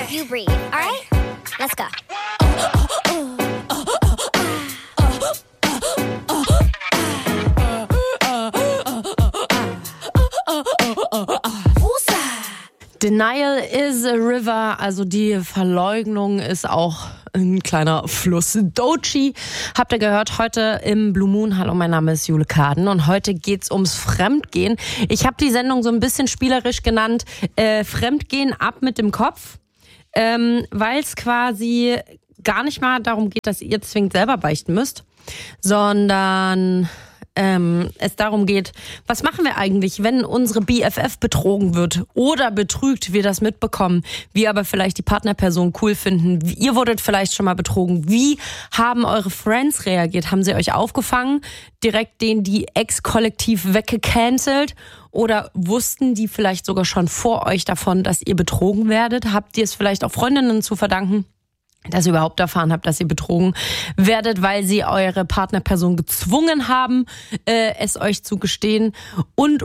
you breathe. All right? Let's go. Denial is a river, also die Verleugnung ist auch ein kleiner Fluss. Doechii habt ihr gehört heute im Blue Moon. Hallo, mein Name ist Jule Kaden und heute geht's ums Fremdgehen. Ich habe die Sendung so ein bisschen spielerisch genannt, Fremdgehen ab mit dem Kopf, weil es quasi gar nicht mal darum geht, dass ihr zwingend selber beichten müsst, sondern es darum geht, was machen wir eigentlich, wenn unsere BFF betrogen wird oder betrügt, wir das mitbekommen, wir aber vielleicht die Partnerperson cool finden, ihr wurdet vielleicht schon mal betrogen, wie haben eure Friends reagiert, haben sie euch aufgefangen, direkt die Ex-Kollektiv weggecancelt oder wussten die vielleicht sogar schon vor euch davon, dass ihr betrogen werdet, habt ihr es vielleicht auch Freundinnen zu verdanken, dass ihr überhaupt erfahren habt, dass ihr betrogen werdet, weil sie eure Partnerperson gezwungen haben, es euch zu gestehen und.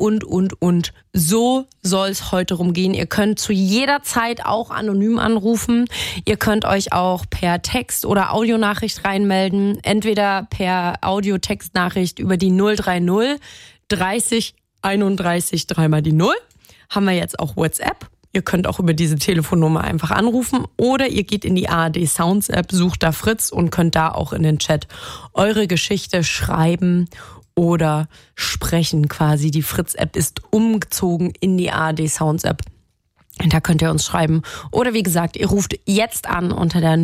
So soll es heute rumgehen. Ihr könnt zu jeder Zeit auch anonym anrufen. Ihr könnt euch auch per Text oder Audionachricht reinmelden. Entweder per Audio-Textnachricht über die 030 30 31 3 die 0. Haben wir jetzt auch WhatsApp. Ihr könnt auch über diese Telefonnummer einfach anrufen oder ihr geht in die ARD Sounds App, sucht da Fritz und könnt da auch in den Chat eure Geschichte schreiben oder sprechen quasi. Die Fritz App ist umgezogen in die ARD Sounds App. Und da könnt ihr uns schreiben. Oder wie gesagt, ihr ruft jetzt an unter der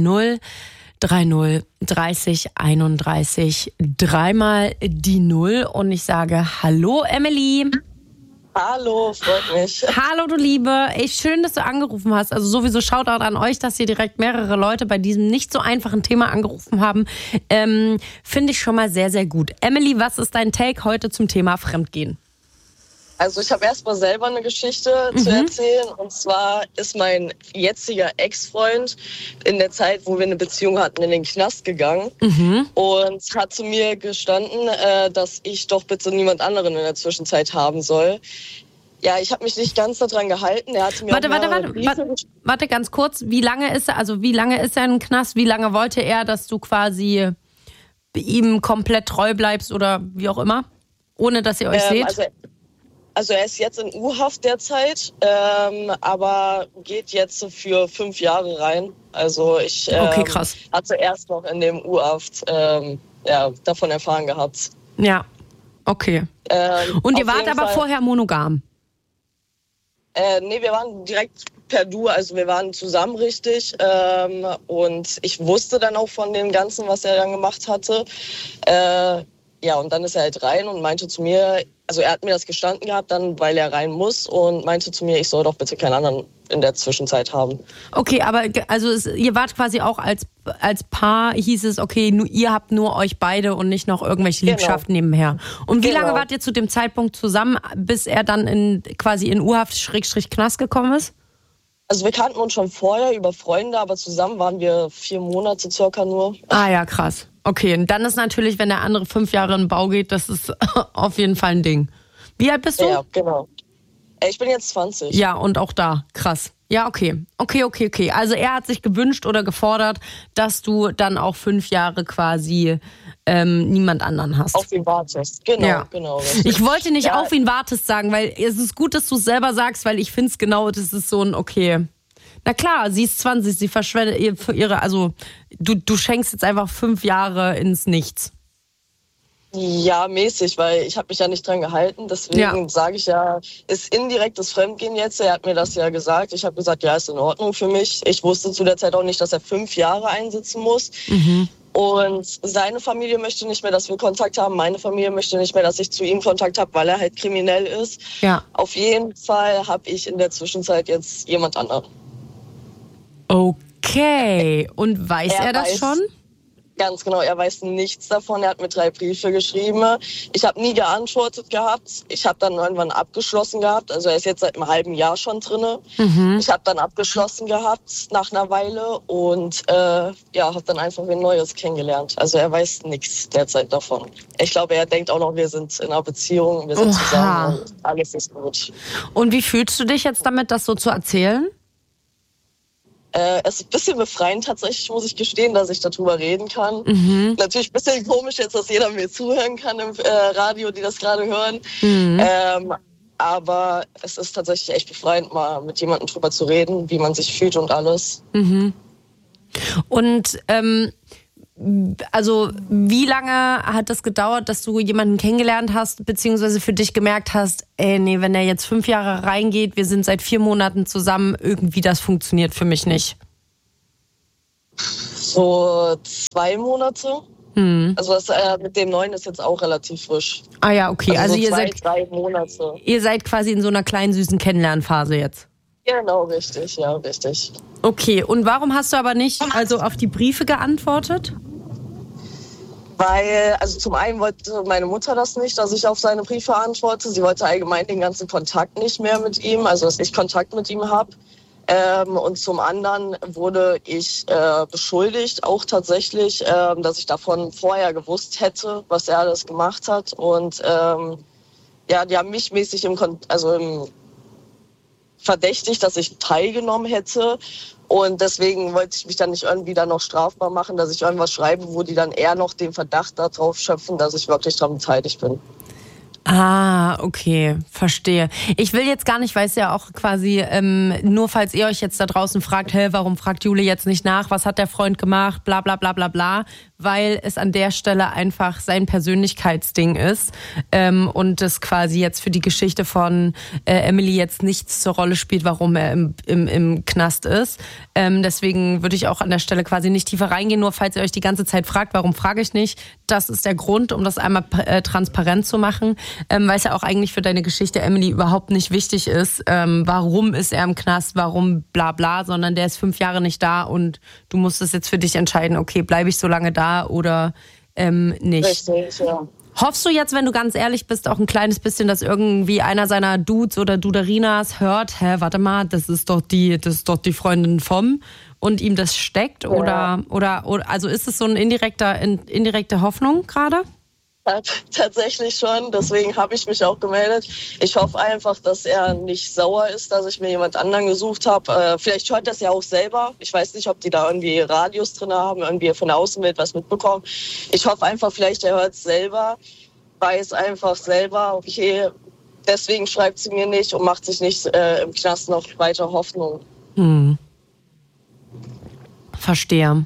030 30 31 3 die 0 und ich sage Hallo Emily. Hallo, freut mich. Hallo, du Liebe. Ey, schön, dass du angerufen hast. Also sowieso Shoutout an euch, dass hier direkt mehrere Leute bei diesem nicht so einfachen Thema angerufen haben. Finde ich schon mal sehr, sehr gut. Emily, was ist dein Take heute zum Thema Fremdgehen? Also ich habe erstmal selber eine Geschichte zu erzählen. Und zwar ist mein jetziger Ex-Freund in der Zeit, wo wir eine Beziehung hatten, in den Knast gegangen. Und hat zu mir gestanden, dass ich doch bitte niemand anderen in der Zwischenzeit haben soll. Ja, ich habe mich nicht ganz daran gehalten. Er hat mir Warte ganz kurz. Wie lange ist er im Knast? Wie lange wollte er, dass du quasi ihm komplett treu bleibst oder wie auch immer? Ohne, dass ihr euch seht? Also er ist jetzt in U-Haft derzeit, aber geht jetzt für 5 Jahre rein. Also ich okay, krass. Hatte erst noch in dem U-Haft davon erfahren gehabt. Ja, okay. Und ihr wart aber vorher monogam? Nee, wir waren direkt per Du, also wir waren zusammen richtig. Und ich wusste dann auch von dem Ganzen, was er dann gemacht hatte. Und dann ist er halt rein und meinte zu mir, also er hat mir das gestanden gehabt, dann, weil er rein muss und meinte zu mir, ich soll doch bitte keinen anderen in der Zwischenzeit haben. Okay, aber also ihr wart quasi auch als Paar, hieß es, okay, ihr habt nur euch beide und nicht noch irgendwelche Liebschaften nebenher. Und wie lange wart ihr zu dem Zeitpunkt zusammen, bis er dann quasi in U-Haft/Knast gekommen ist? Also wir kannten uns schon vorher über Freunde, aber zusammen waren wir 4 Monate circa nur. Ah ja, krass. Okay, und dann ist natürlich, wenn der andere 5 Jahre in den Bau geht, das ist auf jeden Fall ein Ding. Wie alt bist du? Ja, genau. Ich bin jetzt 20. Ja, und auch da, krass. Ja, okay. Okay. Also er hat sich gewünscht oder gefordert, dass du dann auch 5 Jahre quasi niemand anderen hast. Auf ihn wartest, genau. Richtig. Ich wollte nicht auf ihn wartest sagen, weil es ist gut, dass du es selber sagst, weil ich finde es genau, das ist so ein okay. Na klar, sie ist 20, sie verschwendet also du schenkst jetzt einfach 5 Jahre ins Nichts. Ja, mäßig, weil ich habe mich ja nicht dran gehalten. Deswegen sage ich ja, ist indirektes Fremdgehen jetzt. Er hat mir das ja gesagt. Ich habe gesagt, ja, ist in Ordnung für mich. Ich wusste zu der Zeit auch nicht, dass er 5 Jahre einsitzen muss. Und seine Familie möchte nicht mehr, dass wir Kontakt haben. Meine Familie möchte nicht mehr, dass ich zu ihm Kontakt habe, weil er halt kriminell ist. Ja. Auf jeden Fall habe ich in der Zwischenzeit jetzt jemand anderen. Okay. Und weiß er das schon? Ganz genau, er weiß nichts davon. Er hat mir 3 Briefe geschrieben. Ich habe nie geantwortet gehabt. Ich habe dann irgendwann abgeschlossen gehabt. Also er ist jetzt seit einem halben Jahr schon drin. Ich habe dann abgeschlossen gehabt nach einer Weile und habe dann einfach ein Neues kennengelernt. Also er weiß nichts derzeit davon. Ich glaube, er denkt auch noch, wir sind in einer Beziehung, wir sind zusammen und alles ist gut. Und wie fühlst du dich jetzt damit, das so zu erzählen? Es ist ein bisschen befreiend tatsächlich, muss ich gestehen, dass ich darüber reden kann. Natürlich ein bisschen komisch jetzt, dass jeder mir zuhören kann im Radio, die das gerade hören. Aber es ist tatsächlich echt befreiend, mal mit jemandem drüber zu reden, wie man sich fühlt und alles. Und also wie lange hat das gedauert, dass du jemanden kennengelernt hast, beziehungsweise für dich gemerkt hast, nee, wenn der jetzt 5 Jahre reingeht, wir sind seit 4 Monaten zusammen, irgendwie das funktioniert für mich nicht? So 2 Monate. Also das mit dem Neuen ist jetzt auch relativ frisch. Ah ja, okay. Also so ihr 3 Monate. Ihr seid quasi in so einer kleinen, süßen Kennenlernphase jetzt. Genau, richtig, ja, richtig. Okay, und warum hast du aber nicht also auf die Briefe geantwortet? Weil, also zum einen wollte meine Mutter das nicht, dass ich auf seine Briefe antworte. Sie wollte allgemein den ganzen Kontakt nicht mehr mit ihm, also dass ich Kontakt mit ihm habe. Und zum anderen wurde ich beschuldigt, auch tatsächlich, dass ich davon vorher gewusst hätte, was er alles gemacht hat. Und ja, die haben mich mäßig im verdächtigt, dass ich teilgenommen hätte. Und deswegen wollte ich mich dann nicht irgendwie dann noch strafbar machen, dass ich irgendwas schreibe, wo die dann eher noch den Verdacht darauf schöpfen, dass ich wirklich daran beteiligt bin. Ah, okay, verstehe. Ich will jetzt gar nicht, weil es ja auch quasi, nur falls ihr euch jetzt da draußen fragt, warum fragt Jule jetzt nicht nach, was hat der Freund gemacht, bla bla bla bla bla, weil es an der Stelle einfach sein Persönlichkeitsding ist und es quasi jetzt für die Geschichte von Emily jetzt nichts zur Rolle spielt, warum er im Knast ist. Deswegen würde ich auch an der Stelle quasi nicht tiefer reingehen, nur falls ihr euch die ganze Zeit fragt, warum frage ich nicht, das ist der Grund, um das einmal transparent zu machen, weil es ja auch eigentlich für deine Geschichte, Emily, überhaupt nicht wichtig ist, warum ist er im Knast, warum bla bla, sondern der ist 5 Jahre nicht da und du musst es jetzt für dich entscheiden, okay, bleibe ich so lange da oder nicht. Richtig, ja. Hoffst du jetzt, wenn du ganz ehrlich bist, auch ein kleines bisschen, dass irgendwie einer seiner Dudes oder Duderinas hört, warte mal, das ist doch die Freundin vom und ihm das steckt? Ja. Oder also ist es so eine indirekte Hoffnung gerade? Tatsächlich schon, deswegen habe ich mich auch gemeldet. Ich hoffe einfach, dass er nicht sauer ist, dass ich mir jemand anderen gesucht habe. Vielleicht hört er es ja auch selber. Ich weiß nicht, ob die da irgendwie Radios drin haben, irgendwie von der Außenwelt was mitbekommen. Ich hoffe einfach, vielleicht er hört es selber, weiß einfach selber, okay, deswegen schreibt sie mir nicht und macht sich nicht im Knast noch weiter Hoffnung. Verstehe.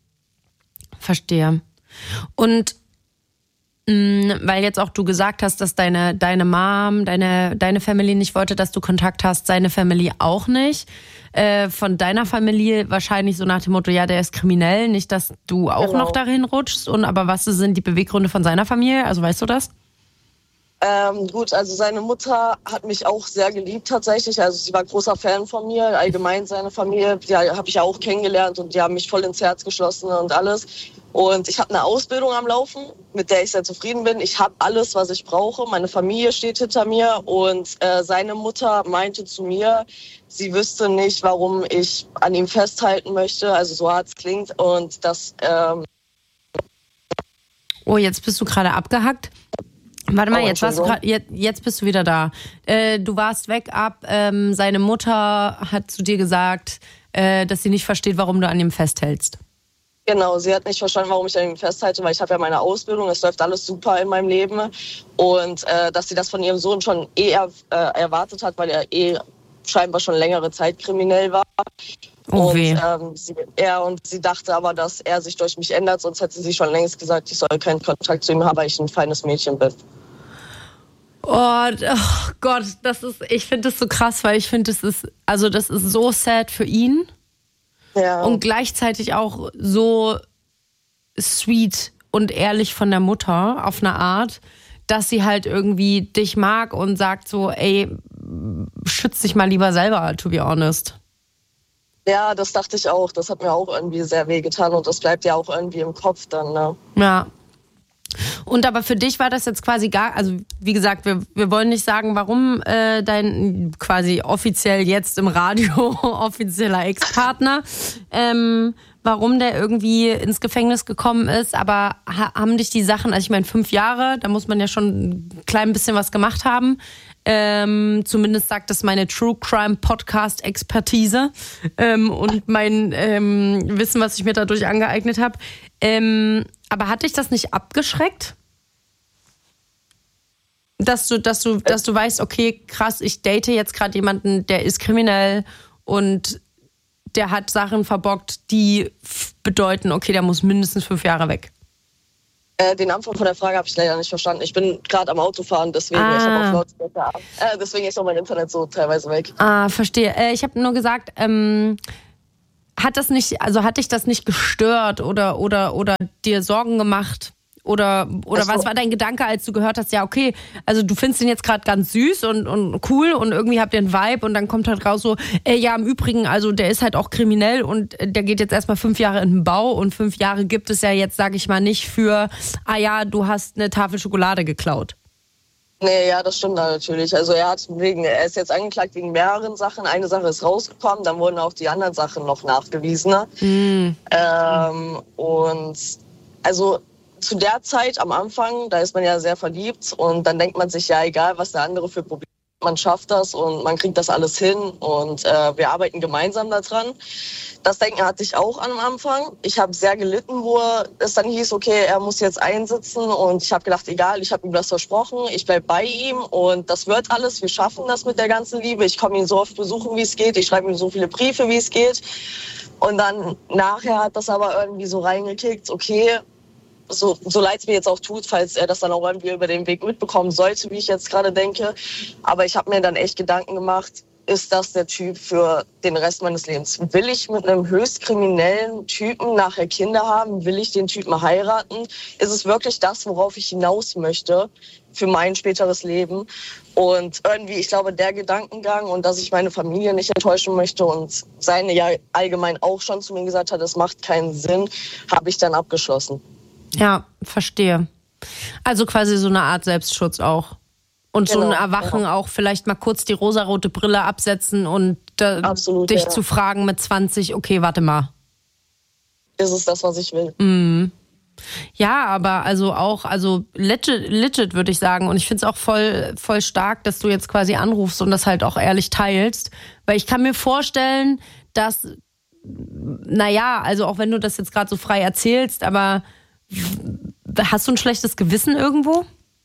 Und weil jetzt auch du gesagt hast, dass deine Mom, deine Family nicht wollte, dass du Kontakt hast, seine Family auch nicht. Von deiner Familie wahrscheinlich so nach dem Motto, ja, der ist kriminell, nicht, dass du auch noch dahin rutschst. Aber was sind die Beweggründe von seiner Familie? Also weißt du das? Gut, also seine Mutter hat mich auch sehr geliebt tatsächlich. Also sie war großer Fan von mir. Allgemein seine Familie, die habe ich auch kennengelernt und die haben mich voll ins Herz geschlossen und alles. Und ich habe eine Ausbildung am Laufen, mit der ich sehr zufrieden bin. Ich habe alles, was ich brauche. Meine Familie steht hinter mir und seine Mutter meinte zu mir, sie wüsste nicht, warum ich an ihm festhalten möchte. Also so hart es klingt und das... Oh, jetzt bist du gerade abgehackt. Warte mal, jetzt bist du wieder da. Du warst weg ab. Seine Mutter hat zu dir gesagt, dass sie nicht versteht, warum du an ihm festhältst. Genau, sie hat nicht verstanden, warum ich an ihm festhalte, weil ich habe ja meine Ausbildung, es läuft alles super in meinem Leben. Und dass sie das von ihrem Sohn schon erwartet hat, weil er scheinbar schon längere Zeit kriminell war. Oh weh. Und sie dachte aber, dass er sich durch mich ändert, sonst hätte sie schon längst gesagt, ich soll keinen Kontakt zu ihm haben, weil ich ein feines Mädchen bin. Oh Gott, ich finde das so krass, weil ich finde, das ist so sad für ihn. Ja. Und gleichzeitig auch so sweet und ehrlich von der Mutter auf eine Art, dass sie halt irgendwie dich mag und sagt so, ey, schütz dich mal lieber selber, to be honest. Ja, das dachte ich auch. Das hat mir auch irgendwie sehr wehgetan und das bleibt ja auch irgendwie im Kopf dann, ne? Ja. Und aber für dich war das jetzt quasi also wie gesagt, wir wollen nicht sagen, warum dein quasi offiziell jetzt im Radio offizieller Ex-Partner, warum der irgendwie ins Gefängnis gekommen ist, aber haben dich die Sachen, also ich meine 5 Jahre, da muss man ja schon ein klein bisschen was gemacht haben, Zumindest sagt das meine True Crime Podcast Expertise und mein Wissen, was ich mir dadurch angeeignet habe. Aber hat dich das nicht abgeschreckt? Dass du weißt, okay, krass, ich date jetzt gerade jemanden, der ist kriminell und der hat Sachen verbockt, die bedeuten, okay, der muss mindestens 5 Jahre weg. Den Anfang von der Frage habe ich leider nicht verstanden. Ich bin gerade am Autofahren, deswegen ich habe auf Lautsprecher ab. Deswegen ist auch mein Internet so teilweise weg. Verstehe. Ich habe nur gesagt, hat dich das nicht gestört oder dir Sorgen gemacht? Oder was war dein Gedanke, als du gehört hast, ja, okay, also du findest ihn jetzt gerade ganz süß und cool und irgendwie habt ihr einen Vibe und dann kommt halt raus so, ja, im Übrigen, also der ist halt auch kriminell und der geht jetzt erstmal 5 Jahre in den Bau und 5 Jahre gibt es ja jetzt, sag ich mal, nicht für, du hast eine Tafel Schokolade geklaut. Nee, ja, das stimmt natürlich. Also er ist jetzt angeklagt wegen mehreren Sachen. Eine Sache ist rausgekommen, dann wurden auch die anderen Sachen noch nachgewiesen. Und also zu der Zeit am Anfang, da ist man ja sehr verliebt und dann denkt man sich, ja, egal was der andere für Probleme hat, man schafft das und man kriegt das alles hin und wir arbeiten gemeinsam daran. Das Denken hatte ich auch am Anfang. Ich habe sehr gelitten, wo es dann hieß, okay, er muss jetzt einsitzen und ich habe gedacht, egal, ich habe ihm das versprochen, ich bleibe bei ihm und das wird alles, wir schaffen das mit der ganzen Liebe. Ich komme ihn so oft besuchen, wie es geht, ich schreibe ihm so viele Briefe, wie es geht und dann nachher hat das aber irgendwie so reingekickt, okay, so leid es mir jetzt auch tut, falls er das dann auch irgendwie über den Weg mitbekommen sollte, wie ich jetzt gerade denke. Aber ich habe mir dann echt Gedanken gemacht, ist das der Typ für den Rest meines Lebens? Will ich mit einem höchst kriminellen Typen nachher Kinder haben? Will ich den Typen heiraten? Ist es wirklich das, worauf ich hinaus möchte für mein späteres Leben? Und irgendwie, ich glaube, der Gedankengang und dass ich meine Familie nicht enttäuschen möchte und seine ja allgemein auch schon zu mir gesagt hat, es macht keinen Sinn, habe ich dann abgeschlossen. Ja, verstehe. Also quasi so eine Art Selbstschutz auch. Und genau, so ein Erwachen auch, vielleicht mal kurz die rosarote Brille absetzen und absolut, dich zu fragen mit 20, okay, warte mal. Ist es das, was ich will? Mhm. Ja, aber also legit würde ich sagen. Und ich finde es auch voll stark, dass du jetzt quasi anrufst und das halt auch ehrlich teilst. Weil ich kann mir vorstellen, dass, also auch wenn du das jetzt gerade so frei erzählst, aber hast du ein schlechtes Gewissen irgendwo?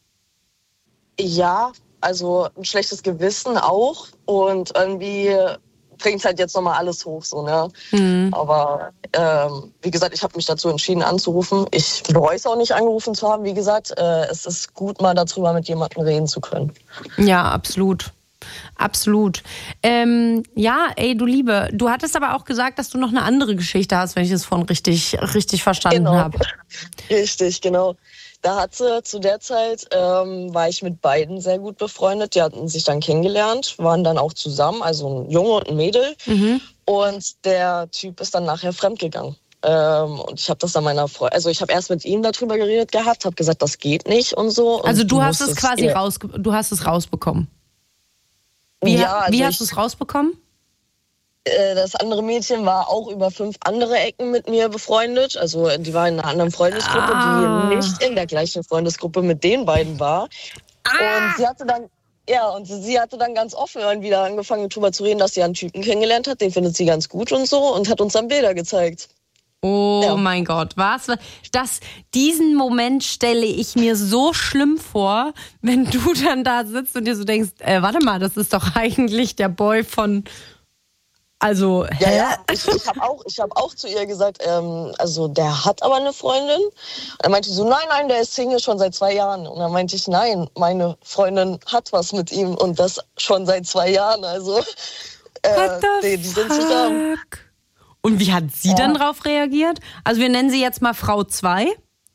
Ja, also ein schlechtes Gewissen auch. Und irgendwie bringt halt jetzt nochmal alles hoch, so, ne? Mhm. Aber wie gesagt, ich habe mich dazu entschieden anzurufen. Ich bereue es auch nicht, angerufen zu haben. Wie gesagt, es ist gut, mal darüber mit jemandem reden zu können. Ja, absolut. Absolut. Du Liebe, du hattest aber auch gesagt, dass du noch eine andere Geschichte hast, wenn ich das vorhin richtig verstanden habe. Richtig, genau. Zu der Zeit war ich mit beiden sehr gut befreundet. Die hatten sich dann kennengelernt, waren dann auch zusammen, also ein Junge und ein Mädel. Mhm. Und der Typ ist dann nachher fremdgegangen. Und ich habe das dann ich habe erst mit ihm darüber geredet gehabt, habe gesagt, das geht nicht und so. Also du hast es quasi rausbekommen? Wie hast du es rausbekommen? Das andere Mädchen war auch über 5 andere Ecken mit mir befreundet. Also die war in einer anderen Freundesgruppe, die nicht in der gleichen Freundesgruppe mit den beiden war. Und sie hatte dann ganz offen wieder angefangen, darüber zu reden, dass sie einen Typen kennengelernt hat. Den findet sie ganz gut und so und hat uns dann Bilder gezeigt. Oh mein Gott, was? Diesen Moment stelle ich mir so schlimm vor, wenn du dann da sitzt und dir so denkst, warte mal, das ist doch eigentlich der Boy von... Also, hä? Ja, ich hab auch zu ihr gesagt, also der hat aber eine Freundin. Und dann meinte sie so, nein, der ist Single schon seit 2 Jahren. Und dann meinte ich, nein, meine Freundin hat was mit ihm und das schon seit 2 Jahren. Also, die sind zusammen. Und wie hat sie dann drauf reagiert? Also wir nennen sie jetzt mal Frau 2.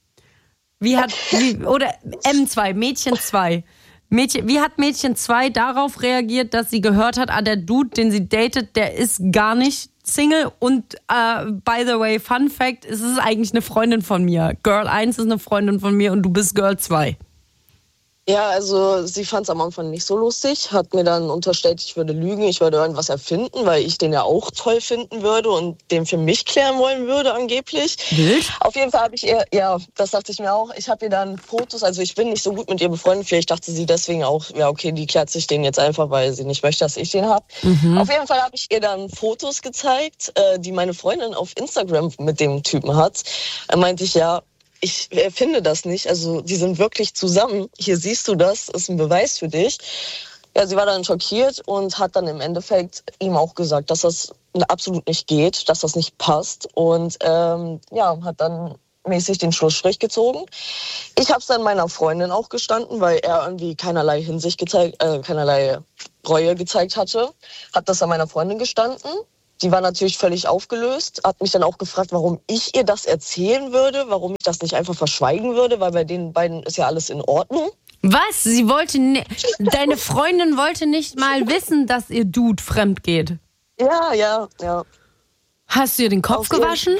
Oder M2, Mädchen 2. Wie hat Mädchen 2 darauf reagiert, dass sie gehört hat, der Dude, den sie datet, der ist gar nicht Single und by the way, Fun Fact, es ist eigentlich eine Freundin von mir. Girl 1 ist eine Freundin von mir und du bist Girl 2. Ja, also sie fand es am Anfang nicht so lustig, hat mir dann unterstellt, ich würde lügen, ich würde irgendwas erfinden, weil ich den ja auch toll finden würde und den für mich klären wollen würde angeblich. Wild? Auf jeden Fall habe ich ihr, ja, das dachte ich mir auch, ich habe ihr dann Fotos, also ich bin nicht so gut mit ihr befreundet, vielleicht dachte sie deswegen auch, ja okay, die klärt sich den jetzt einfach, weil sie nicht möchte, dass ich den habe. Auf jeden Fall habe ich ihr dann Fotos gezeigt, die meine Freundin auf Instagram mit dem Typen hat. Da meinte ich, ja, ich finde das nicht. Also die sind wirklich zusammen. Hier siehst du das, ist ein Beweis für dich. Ja, sie war dann schockiert und hat dann im Endeffekt ihm auch gesagt, dass das absolut nicht geht, dass das nicht passt. Und ja, hat dann mäßig den Schlussstrich gezogen. Ich habe es dann meiner Freundin auch gestanden, weil er irgendwie keinerlei Hinsicht gezeigt, keinerlei Reue gezeigt hatte. Hat das an meiner Freundin gestanden. Die war natürlich völlig aufgelöst, hat mich dann auch gefragt, warum ich ihr das erzählen würde, warum ich das nicht einfach verschweigen würde, weil bei den beiden ist ja alles in Ordnung. Was? Deine Freundin wollte nicht mal wissen, dass ihr Dude fremd geht? Ja. Hast du ihr den Kopf gewaschen?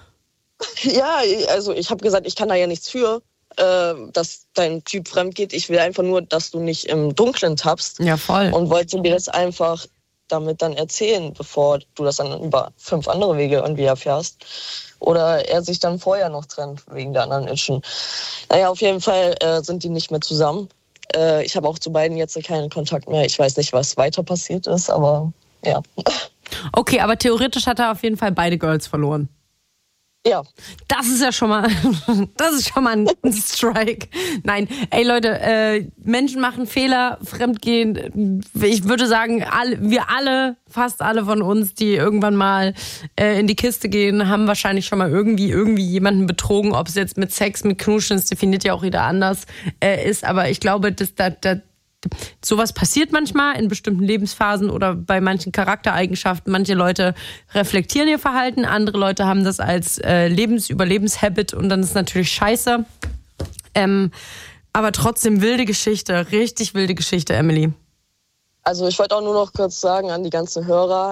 Ja, also ich habe gesagt, ich kann da ja nichts für, dass dein Typ fremd geht. Ich will einfach nur, dass du nicht im Dunkeln tappst. Ja, voll. Und wollte dir das einfach damit dann erzählen, bevor du das dann über 5 andere Wege irgendwie erfährst. Oder er sich dann vorher noch trennt, wegen der anderen Itchen. Naja, auf jeden Fall sind die nicht mehr zusammen. Ich habe auch zu beiden jetzt keinen Kontakt mehr. Ich weiß nicht, was weiter passiert ist, aber ja. Okay, aber theoretisch hat er auf jeden Fall beide Girls verloren. Ja. Das ist ja schon mal ein Strike. Nein, ey Leute, Menschen machen Fehler, Fremdgehen. Ich würde sagen, fast alle von uns, die irgendwann mal in die Kiste gehen, haben wahrscheinlich schon mal irgendwie jemanden betrogen. Ob es jetzt mit Sex, mit Knuschen, das definiert ja auch jeder anders ist. Aber ich glaube, dass sowas passiert manchmal in bestimmten Lebensphasen oder bei manchen Charaktereigenschaften. Manche Leute reflektieren ihr Verhalten, andere Leute haben das als Überlebenshabit und dann ist es natürlich scheiße. Aber trotzdem wilde Geschichte, richtig wilde Geschichte, Emily. Also ich wollte auch nur noch kurz sagen an die ganzen Hörer,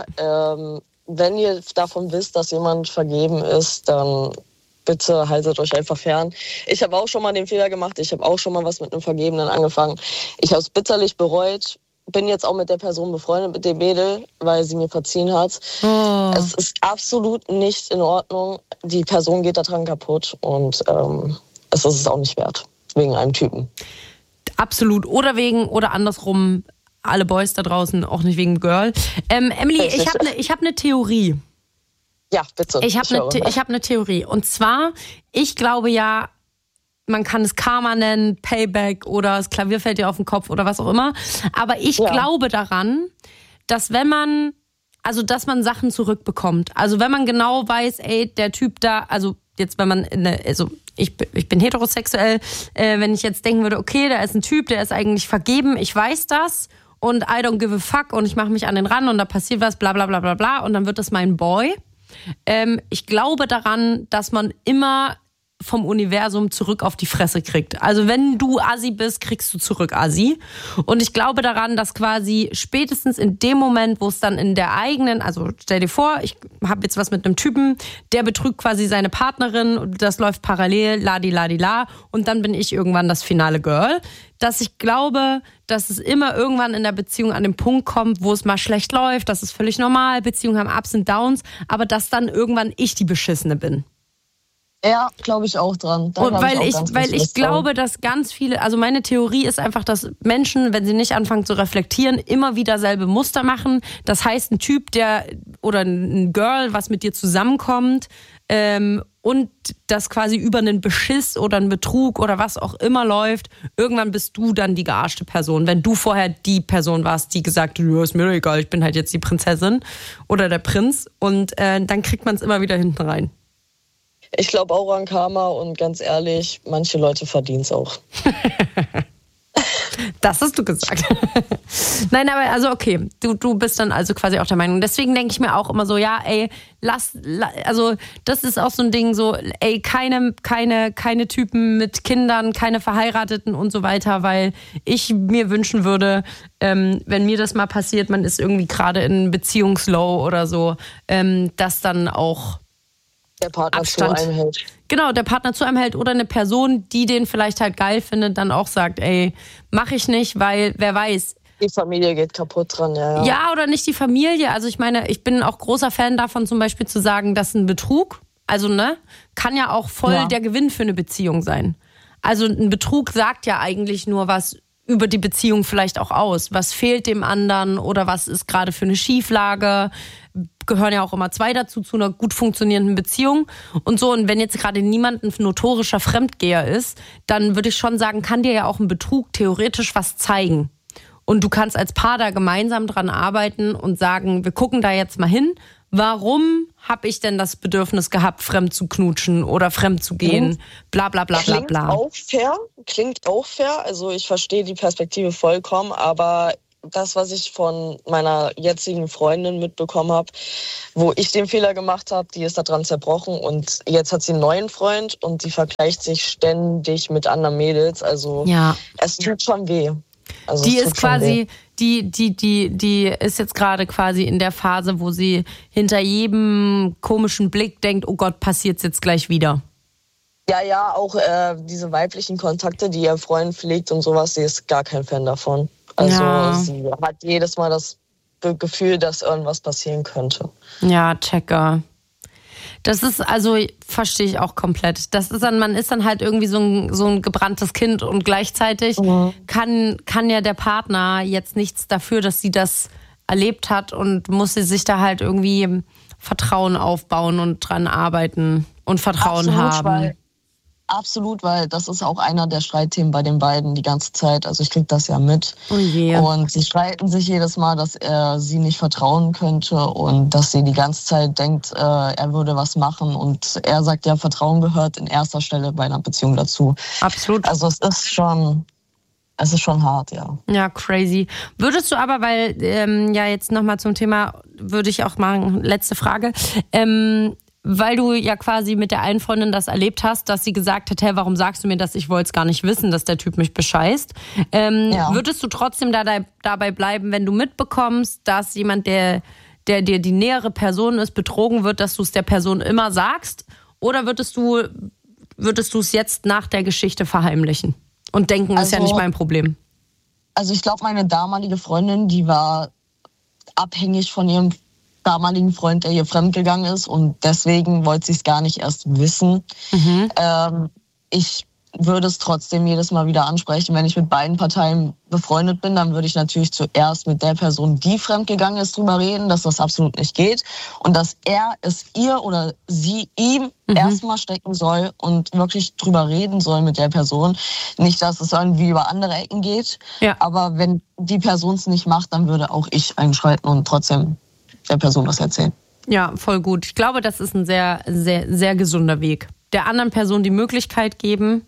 wenn ihr davon wisst, dass jemand vergeben ist, dann bitte haltet euch einfach fern. Ich habe auch schon mal den Fehler gemacht. Ich habe auch schon mal was mit einem Vergebenen angefangen. Ich habe es bitterlich bereut. Bin jetzt auch mit der Person befreundet, mit dem Mädel, weil sie mir verziehen hat. Oh. Es ist absolut nicht in Ordnung. Die Person geht daran kaputt und es ist es auch nicht wert. Wegen einem Typen. Absolut. Oder andersrum, alle Boys da draußen, auch nicht wegen Girl. Emily, ich hab eine Theorie. Ja, bitte. Ich hab eine Theorie. Und zwar, ich glaube ja, man kann es Karma nennen, Payback oder das Klavier fällt dir auf den Kopf oder was auch immer. Aber ich glaube daran, dass dass man Sachen zurückbekommt. Also wenn man genau weiß, ey, der Typ da, also jetzt wenn man, ich bin heterosexuell, wenn ich jetzt denken würde, okay, da ist ein Typ, der ist eigentlich vergeben, ich weiß das und I don't give a fuck und ich mache mich an den ran und da passiert was, bla bla bla bla bla und dann wird das mein Boy. Ich glaube daran, dass man immer vom Universum zurück auf die Fresse kriegt. Also wenn du Assi bist, kriegst du zurück Assi. Und ich glaube daran, dass quasi spätestens in dem Moment, wo es dann in der eigenen, also stell dir vor, ich habe jetzt was mit einem Typen, der betrügt quasi seine Partnerin und das läuft parallel, ladi-ladi-la und dann bin ich irgendwann das finale Girl. Dass ich glaube, dass es immer irgendwann in der Beziehung an den Punkt kommt, wo es mal schlecht läuft, das ist völlig normal, Beziehungen haben Ups und Downs, aber dass dann irgendwann ich die Beschissene bin. Ja, glaube ich auch dran. Und weil ich glaube, dass ganz viele, also meine Theorie ist einfach, dass Menschen, wenn sie nicht anfangen zu reflektieren, immer wieder selbe Muster machen. Das heißt, ein Typ, oder ein Girl, was mit dir zusammenkommt, und das quasi über einen Beschiss oder einen Betrug oder was auch immer läuft, irgendwann bist du dann die gearschte Person. Wenn du vorher die Person warst, die gesagt hat, ist mir egal, ich bin halt jetzt die Prinzessin oder der Prinz und dann kriegt man es immer wieder hinten rein. Ich glaube auch an Karma und ganz ehrlich, manche Leute verdienen es auch. Das hast du gesagt. Nein, aber also okay, du bist dann also quasi auch der Meinung. Deswegen denke ich mir auch immer so, ja, ey, also das ist auch so ein Ding so, ey, keine Typen mit Kindern, keine Verheirateten und so weiter, weil ich mir wünschen würde, wenn mir das mal passiert, man ist irgendwie gerade in Beziehungslow oder so, dass dann auch Der Partner Abstand. zu einem hält. Genau, der Partner zu einem hält oder eine Person, die den vielleicht halt geil findet, dann auch sagt, ey, mach ich nicht, weil wer weiß. Die Familie geht kaputt dran, ja. Ja, oder nicht die Familie. Also ich meine, ich bin auch großer Fan davon, zum Beispiel zu sagen, das ist ein Betrug. Also, kann ja auch voll der Gewinn für eine Beziehung sein. Also ein Betrug sagt ja eigentlich nur was über die Beziehung vielleicht auch aus. Was fehlt dem anderen oder was ist gerade für eine Schieflage? Gehören ja auch immer zwei dazu, zu einer gut funktionierenden Beziehung und so. Und wenn jetzt gerade niemand ein notorischer Fremdgeher ist, dann würde ich schon sagen, kann dir ja auch ein Betrug theoretisch was zeigen. Und du kannst als Paar da gemeinsam dran arbeiten und sagen, wir gucken da jetzt mal hin. Warum habe ich denn das Bedürfnis gehabt, fremd zu knutschen oder fremd zu gehen? Bla bla bla bla bla. Klingt auch fair. Also ich verstehe die Perspektive vollkommen, aber das, was ich von meiner jetzigen Freundin mitbekommen habe, wo ich den Fehler gemacht habe, die ist daran zerbrochen und jetzt hat sie einen neuen Freund und die vergleicht sich ständig mit anderen Mädels. Also es tut schon weh. Also die ist quasi, die ist jetzt gerade quasi in der Phase, wo sie hinter jedem komischen Blick denkt, oh Gott, passiert's jetzt gleich wieder. Ja, auch diese weiblichen Kontakte, die ihr Freund pflegt und sowas, sie ist gar kein Fan davon. Also sie hat jedes Mal das Gefühl, dass irgendwas passieren könnte. Ja, Checker. Das ist, also verstehe ich auch komplett. Das ist dann, man ist dann halt irgendwie so ein gebranntes Kind und gleichzeitig kann ja der Partner jetzt nichts dafür, dass sie das erlebt hat und muss sie sich da halt irgendwie Vertrauen aufbauen und dran arbeiten und Vertrauen haben. Absolut, weil das ist auch einer der Streitthemen bei den beiden die ganze Zeit. Also ich kriege das ja mit. Oh je. Und sie streiten sich jedes Mal, dass er sie nicht vertrauen könnte und dass sie die ganze Zeit denkt, er würde was machen. Und er sagt ja, Vertrauen gehört in erster Stelle bei einer Beziehung dazu. Absolut. Also es ist schon hart, ja. Ja, crazy. Würdest du aber, weil jetzt nochmal zum Thema, würde ich auch machen, letzte Frage, weil du ja quasi mit der einen Freundin das erlebt hast, dass sie gesagt hat, hey, warum sagst du mir das? Ich wollte es gar nicht wissen, dass der Typ mich bescheißt. Würdest du trotzdem dabei bleiben, wenn du mitbekommst, dass jemand, der dir die nähere Person ist, betrogen wird, dass du es der Person immer sagst? Oder würdest du es jetzt nach der Geschichte verheimlichen und denken, das ist ja nicht mein Problem? Also ich glaube, meine damalige Freundin, die war abhängig von ihrem damaligen Freund, der hier fremdgegangen ist und deswegen wollte sie es gar nicht erst wissen. Ich würde es trotzdem jedes Mal wieder ansprechen. Wenn ich mit beiden Parteien befreundet bin, dann würde ich natürlich zuerst mit der Person, die fremdgegangen ist, drüber reden, dass das absolut nicht geht und dass er es ihr oder sie ihm erstmal stecken soll und wirklich drüber reden soll mit der Person. Nicht, dass es irgendwie über andere Ecken geht, aber wenn die Person es nicht macht, dann würde auch ich einschreiten und trotzdem der Person was erzählen. Ja, voll gut. Ich glaube, das ist ein sehr, sehr, sehr gesunder Weg. Der anderen Person die Möglichkeit geben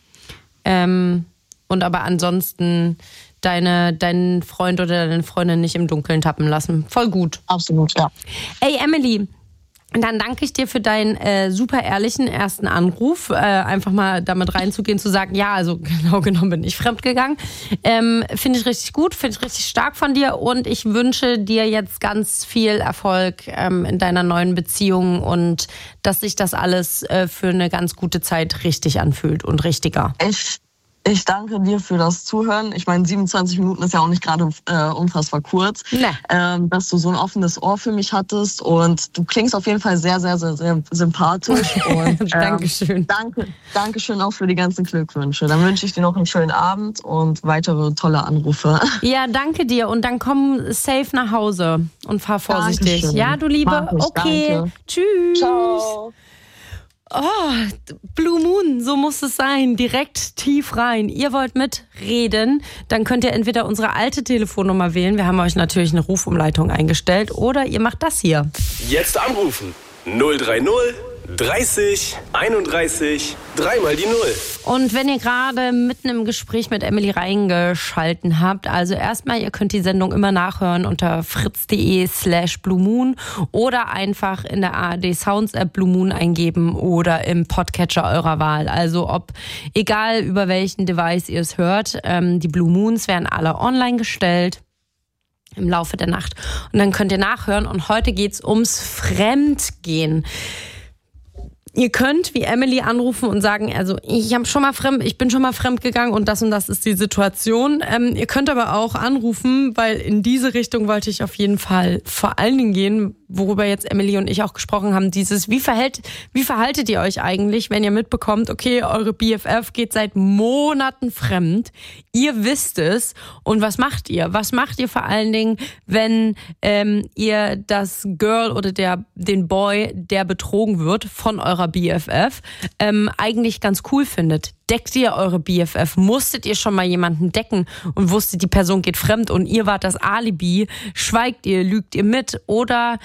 und aber ansonsten deinen Freund oder deine Freundin nicht im Dunkeln tappen lassen. Voll gut. Absolut, ja. Ey, Emily, dann danke ich dir für deinen super ehrlichen ersten Anruf. Einfach mal damit reinzugehen, zu sagen, ja, also genau genommen bin ich fremdgegangen. Finde ich richtig gut, finde ich richtig stark von dir und ich wünsche dir jetzt ganz viel Erfolg in deiner neuen Beziehung und dass sich das alles für eine ganz gute Zeit richtig anfühlt und richtiger. Ich danke dir für das Zuhören. Ich meine, 27 Minuten ist ja auch nicht gerade unfassbar kurz. Nee. Dass du so ein offenes Ohr für mich hattest und du klingst auf jeden Fall sehr, sehr, sehr, sehr sympathisch. Und, Dankeschön. Dankeschön auch für die ganzen Glückwünsche. Dann wünsche ich dir noch einen schönen Abend und weitere tolle Anrufe. Ja, danke dir und dann komm safe nach Hause und fahr vorsichtig. Dankeschön. Ja, du Liebe? Okay, danke. Tschüss. Ciao. Oh, Blue Moon, so muss es sein. Direkt tief rein. Ihr wollt mitreden, dann könnt ihr entweder unsere alte Telefonnummer wählen. Wir haben euch natürlich eine Rufumleitung eingestellt. Oder ihr macht das hier. Jetzt anrufen. 030 30 31 3 die 0. Und wenn ihr gerade mitten im Gespräch mit Emily reingeschalten habt, also erstmal, ihr könnt die Sendung immer nachhören unter fritz.de/Blue Moon oder einfach in der ARD Sounds App Blue Moon eingeben oder im Podcatcher eurer Wahl. Also egal über welchen Device ihr es hört, die Blue Moons werden alle online gestellt im Laufe der Nacht. Und dann könnt ihr nachhören und heute geht's ums Fremdgehen. Ihr könnt wie Emily anrufen und sagen, also ich bin schon mal fremd gegangen und das ist die Situation. Ihr könnt aber auch anrufen, weil in diese Richtung wollte ich auf jeden Fall vor allen Dingen gehen, worüber jetzt Emily und ich auch gesprochen haben, dieses, wie verhaltet ihr euch eigentlich, wenn ihr mitbekommt, okay, eure BFF geht seit Monaten fremd, ihr wisst es und was macht ihr? Was macht ihr vor allen Dingen, wenn ihr das Girl oder den Boy, der betrogen wird von eurer BFF, eigentlich ganz cool findet? Deckt ihr eure BFF? Musstet ihr schon mal jemanden decken und wusstet, die Person geht fremd und ihr wart das Alibi? Schweigt ihr, lügt ihr mit? Oder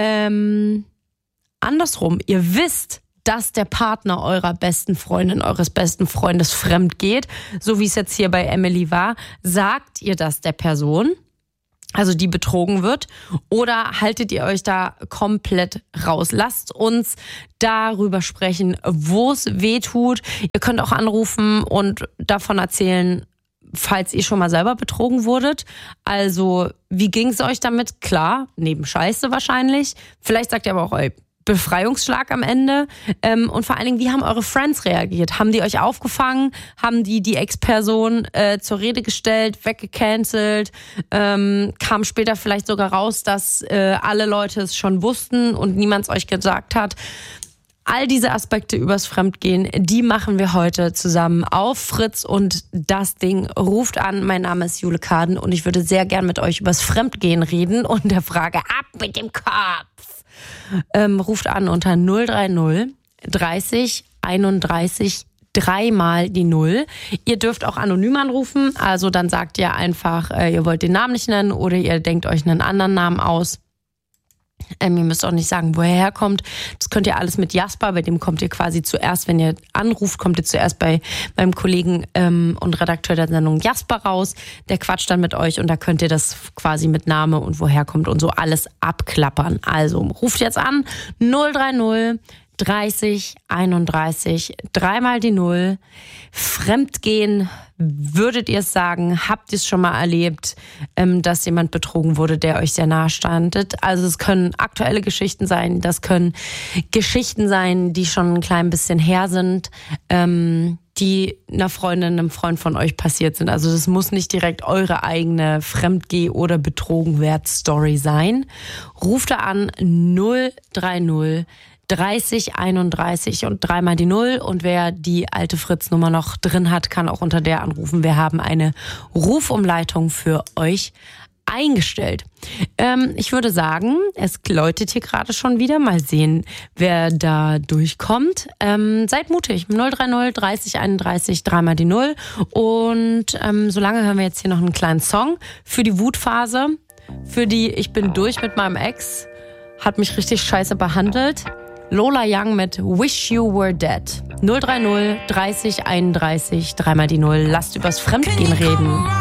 andersrum, ihr wisst, dass der Partner eurer besten Freundin, eures besten Freundes fremd geht, so wie es jetzt hier bei Emily war. Sagt ihr das der Person? Also die betrogen wird, oder haltet ihr euch da komplett raus? Lasst uns darüber sprechen, wo es weh tut. Ihr könnt auch anrufen und davon erzählen, falls ihr schon mal selber betrogen wurdet. Also wie ging es euch damit? Klar, neben Scheiße wahrscheinlich. Vielleicht sagt ihr aber auch, Befreiungsschlag am Ende. Und vor allen Dingen, wie haben eure Friends reagiert? Haben die euch aufgefangen? Haben die Ex-Person zur Rede gestellt, weggecancelt? Kam später vielleicht sogar raus, dass alle Leute es schon wussten und niemand es euch gesagt hat? All diese Aspekte übers Fremdgehen, die machen wir heute zusammen auf Fritz und das Ding ruft an. Mein Name ist Jule Karden und ich würde sehr gern mit euch übers Fremdgehen reden und der Frage ab mit dem Kopf. Ruft an unter 030 30 31 3 die 0. Ihr dürft auch anonym anrufen, also dann sagt ihr einfach, ihr wollt den Namen nicht nennen oder ihr denkt euch einen anderen Namen aus. Ihr müsst auch nicht sagen, woher er kommt. Das könnt ihr alles mit Jasper, bei dem kommt ihr quasi zuerst, wenn ihr anruft, kommt ihr zuerst beim Kollegen und Redakteur der Sendung Jasper raus. Der quatscht dann mit euch und da könnt ihr das quasi mit Name und woher kommt und so alles abklappern. Also ruft jetzt an 030 30 31 3 die 0. Fremdgehen, würdet ihr es sagen? Habt ihr es schon mal erlebt, dass jemand betrogen wurde, der euch sehr nahe standet? Also es können aktuelle Geschichten sein, das können Geschichten sein, die schon ein klein bisschen her sind, die einer Freundin, einem Freund von euch passiert sind. Also das muss nicht direkt eure eigene Fremdgeh- oder Betrogenwert-Story sein. Ruft da an 030 30 31 und 3 die 0 und wer die alte Fritz-Nummer noch drin hat, kann auch unter der anrufen. Wir haben eine Rufumleitung für euch eingestellt. Ich würde sagen, es läutet hier gerade schon wieder. Mal sehen, wer da durchkommt. Seid mutig. 030 30 31 3 die 0 und solange hören wir jetzt hier noch einen kleinen Song für die Wutphase, für die ich bin durch mit meinem Ex, hat mich richtig scheiße behandelt. Lola Young mit Wish You Were Dead. 030 30 31 3 die 0. Lasst übers Fremdgehen reden.